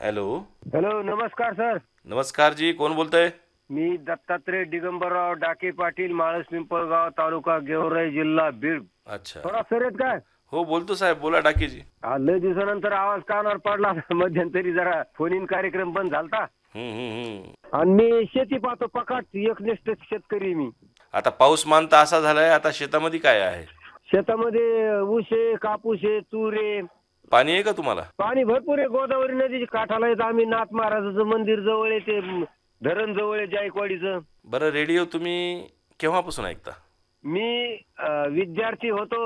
Hello. Hello, नमस्कार sir. नमस्कार जी, कोण बोलतंय? मी दत्तात्रय दिगंबरराव डाके पाटील, माळस पिंपळगाव, तालुका गेवराई, जिल्हा बीड. अच्छा. थोडा सर आहेत काय? हो, बोलतो साहेब, बोला डाकेजी. लय दिवसानंतर आवाज कानावर पडला. मध्यंतरी जरा फोन इन कार्यक्रम बंद झालता. आणि मी शेती पाहतो, पकाट एकनिष्ठ शेतकरी मी. आता पाऊस मान तर असा झालाय, आता शेतामध्ये काय आहे? शेतामध्ये ऊस आहे, कापूस आहे, तूर आहे. पाणी आहे का तुम्हाला? पाणी भरपूर आहे. गोदावरी नदीच्या काठाला येत. आम्ही नाथ महाराजाचं मंदिर जवळ आहे, ते धरण जवळ आहे जायकवाडीचं. बरं, रेडिओ तुम्ही केव्हापासून ऐकता? मी विद्यार्थी होतो.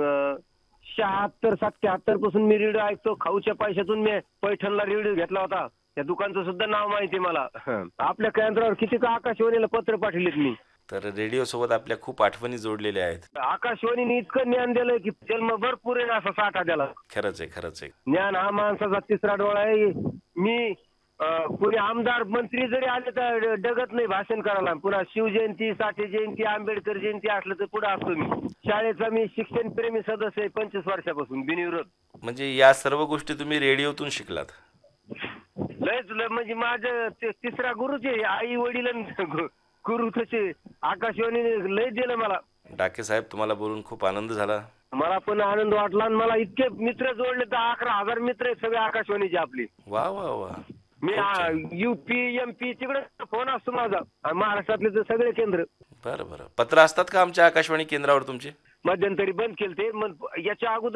76-77 पासून मी रेडिओ ऐकतो. खाऊच्या पैशातून मी पैठणला रेडिओ घेतला होता. त्या दुकानचं सुद्धा नाव माहिती मला. आपल्या केंद्रावर किती का आकाशवाणीला पत्र पाठवलेत मी. तर रेडिओ सोबत आपल्या खूप आठवणी जोडलेल्या आहेत. आकाशवाणीने इतकं ज्ञान दिलंय की जन्मभर पुरेल असा साठा दिला. खरंच आहे, खरंच आहे. ज्ञान हा माणसाचा तिसरा डोळा आहे. मी पुणे आमदार मंत्री जरी आले तर डगत नाही भाषण करायला. पुन्हा शिवजयंती, साठे जयंती, आंबेडकर जयंती असलं तर पुढे असतो मी. शाळेचा मी शिक्षण प्रेमी सदस्य आहे 25 वर्षापासून बिनविरोध. म्हणजे या सर्व गोष्टी तुम्ही रेडिओतून शिकलात? लयच म्हणजे माझं तिसरा गुरुच आहे. आई वडील गुरु तसे आकाशवाणीने लय दिलं मला. डाके साहेब, तुम्हाला बोलून खूप आनंद झाला. मला पण आनंद वाटला. आणि मला इतके मित्र जोडले तर 11,000 मित्र आहेत सगळे आकाशवाणीचे आपले. वा वा वा. मी UP MP तिकडे फोन असतो माझा. महाराष्ट्रातले तर सगळे केंद्र. बरं बरं. पत्र असतात का आमच्या आकाशवाणी केंद्रावर तुमचे? मध्यंतरी बंद केले ते. मग याच्या अगोदर